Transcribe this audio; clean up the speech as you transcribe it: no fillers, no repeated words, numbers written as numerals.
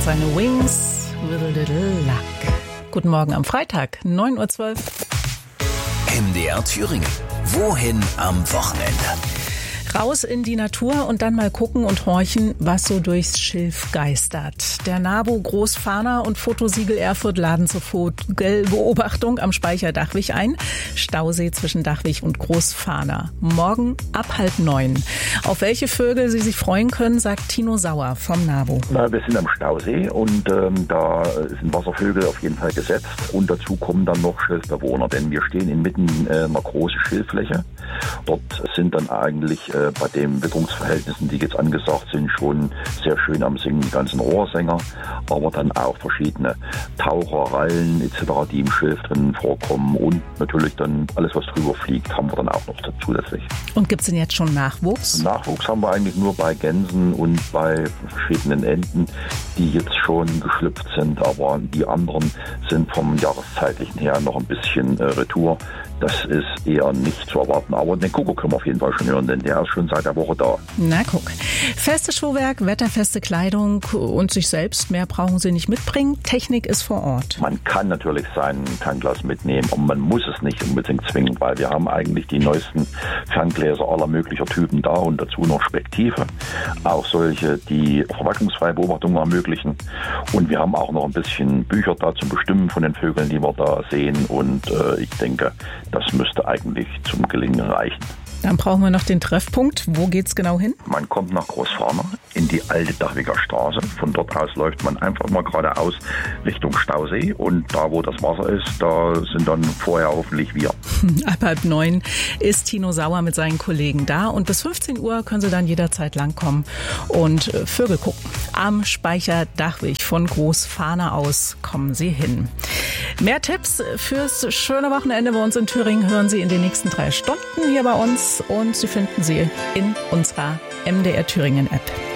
seine Wings with a little luck. Guten Morgen am Freitag, 9:12 Uhr. MDR Thüringen. Wohin am Wochenende? Raus in die Natur und dann mal gucken und horchen, was so durchs Schilf geistert. Der NABU Großfahner und Fotosiegel Erfurt laden zur Vogelbeobachtung am Speicher Dachwig ein. Stausee zwischen Dachwig und Großfahner. Morgen ab 8:30. Auf welche Vögel Sie sich freuen können, sagt Tino Sauer vom NABU. Wir sind am Stausee und da sind Wasservögel auf jeden Fall gesetzt. Und dazu kommen dann noch Schilfbewohner, denn wir stehen inmitten einer großen Schilffläche. Dort sind dann eigentlich bei den Witterungsverhältnissen, die jetzt angesagt sind, schon sehr schön am Singen, die ganzen Rohrsänger, aber dann auch verschiedene Taucher, Rallen etc., die im Schilf drin vorkommen und natürlich dann alles, was drüber fliegt, haben wir dann auch noch zusätzlich. Und gibt es denn jetzt schon Nachwuchs? Nachwuchs haben wir eigentlich nur bei Gänsen und bei verschiedenen Enten, die jetzt schon geschlüpft sind, aber die anderen sind vom Jahreszeitlichen her noch ein bisschen Retour. Das ist eher nicht zu erwarten, aber den Kuckuck können wir auf jeden Fall schon hören, denn der ist schon seit der Woche da. Na guck. Festes Schuhwerk, wetterfeste Kleidung und sich selbst, mehr brauchen Sie nicht mitbringen. Technik ist vor Ort. Man kann natürlich sein Fernglas mitnehmen, aber man muss es nicht unbedingt zwingen, weil wir haben eigentlich die neuesten Ferngläser aller möglicher Typen da und dazu noch Spektive. Auch solche, die verwacklungsfreie Beobachtungen ermöglichen. Und wir haben auch noch ein bisschen Bücher da zum Bestimmen von den Vögeln, die wir da sehen. Und ich denke, das müsste eigentlich zum Gelingen reichen. Dann brauchen wir noch den Treffpunkt. Wo geht's genau hin? Man kommt nach Großfahner in die alte Dachwiger Straße. Von dort aus läuft man einfach mal geradeaus Richtung Stausee. Und da, wo das Wasser ist, da sind dann vorher hoffentlich wir. Ab 8:30 ist Tino Sauer mit seinen Kollegen da. Und bis 15 Uhr können Sie dann jederzeit langkommen und Vögel gucken. Am Speicher Dachwig von Großfahner aus kommen Sie hin. Mehr Tipps fürs schöne Wochenende bei uns in Thüringen hören Sie in den nächsten 3 Stunden hier bei uns. Und Sie finden sie in unserer MDR Thüringen App.